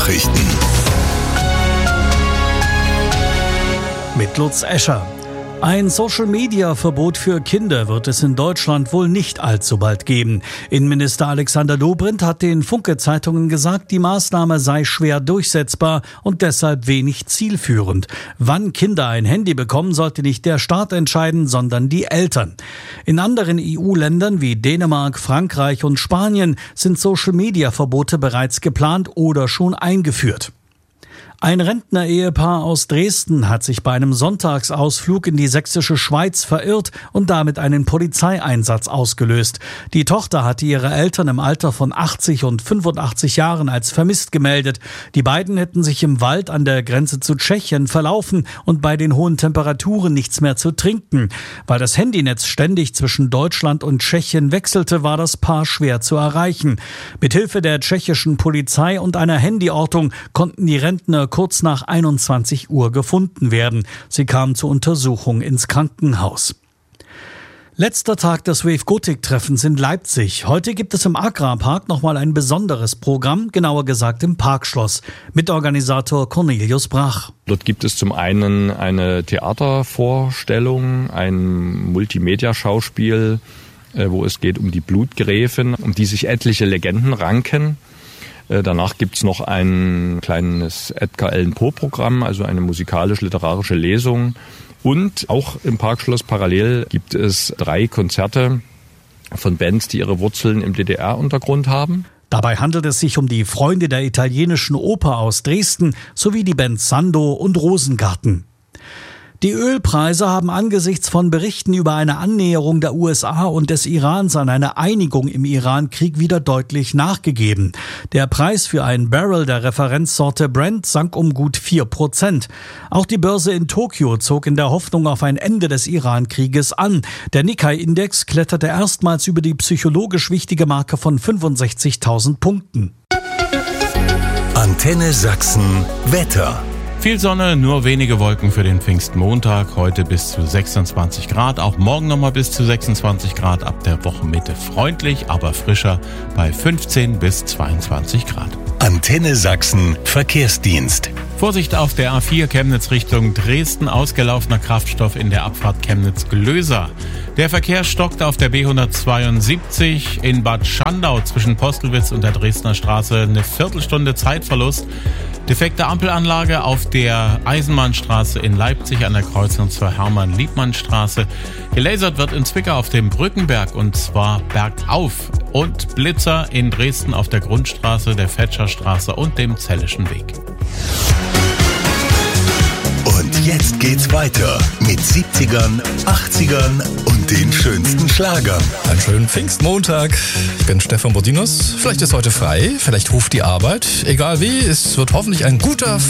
Nachrichten. Mit Lutz Escher. Ein Social-Media-Verbot für Kinder wird es in Deutschland wohl nicht allzu bald geben. Innenminister Alexander Dobrindt hat den Funke-Zeitungen gesagt, die Maßnahme sei schwer durchsetzbar und deshalb wenig zielführend. Wann Kinder ein Handy bekommen, sollte nicht der Staat entscheiden, sondern die Eltern. In anderen EU-Ländern wie Dänemark, Frankreich und Spanien sind Social-Media-Verbote bereits geplant oder schon eingeführt. Ein Rentner-Ehepaar aus Dresden hat sich bei einem Sonntagsausflug in die sächsische Schweiz verirrt und damit einen Polizeieinsatz ausgelöst. Die Tochter hatte ihre Eltern im Alter von 80 und 85 Jahren als vermisst gemeldet. Die beiden hätten sich im Wald an der Grenze zu Tschechien verlaufen und bei den hohen Temperaturen nichts mehr zu trinken. Weil das Handynetz ständig zwischen Deutschland und Tschechien wechselte, war das Paar schwer zu erreichen. Mithilfe der tschechischen Polizei und einer Handyortung konnten die Rentner kurz nach 21 Uhr gefunden werden. Sie kamen zur Untersuchung ins Krankenhaus. Letzter Tag des Wave Gothic-Treffens in Leipzig. Heute gibt es im Agrarpark nochmal ein besonderes Programm, genauer gesagt im Parkschloss. Mitorganisator Cornelius Brach. Dort gibt es zum einen eine Theatervorstellung, ein Multimedia-Schauspiel, wo es geht um die Blutgräfin, um die sich etliche Legenden ranken. Danach gibt's noch ein kleines Edgar Allan Poe-Programm, also eine musikalisch-literarische Lesung. Und auch im Parkschloss parallel gibt es 3 Konzerte von Bands, die ihre Wurzeln im DDR-Untergrund haben. Dabei handelt es sich um die Freunde der italienischen Oper aus Dresden sowie die Bands Sando und Rosengarten. Die Ölpreise haben angesichts von Berichten über eine Annäherung der USA und des Irans an eine Einigung im Iran-Krieg wieder deutlich nachgegeben. Der Preis für einen Barrel der Referenzsorte Brent sank um gut 4%. Auch die Börse in Tokio zog in der Hoffnung auf ein Ende des Iran-Krieges an. Der Nikkei-Index kletterte erstmals über die psychologisch wichtige Marke von 65.000 Punkten. Antenne Sachsen Wetter. Viel Sonne, nur wenige Wolken für den Pfingstmontag. Heute bis zu 26 Grad, auch morgen nochmal bis zu 26 Grad. Ab der Wochenmitte freundlich, aber frischer bei 15 bis 22 Grad. Antenne Sachsen Verkehrsdienst. Vorsicht auf der A4 Chemnitz Richtung Dresden, ausgelaufener Kraftstoff in der Abfahrt Chemnitz-Glöser. Der Verkehr stockt auf der B172 in Bad Schandau zwischen Postelwitz und der Dresdner Straße, eine Viertelstunde Zeitverlust. Defekte Ampelanlage auf der Eisenbahnstraße in Leipzig an der Kreuzung zur Hermann-Liebmann-Straße. Gelasert wird in Zwickau auf dem Brückenberg und zwar bergauf. Und Blitzer in Dresden auf der Grundstraße, der Fetscherstraße und dem Zelleschen Weg. Und jetzt geht's weiter mit 70ern, 80ern und den schönsten Schlagern. Einen schönen Pfingstmontag. Ich bin Stefan Bodinos. Vielleicht ist heute frei, vielleicht ruft die Arbeit. Egal wie, es wird hoffentlich ein guter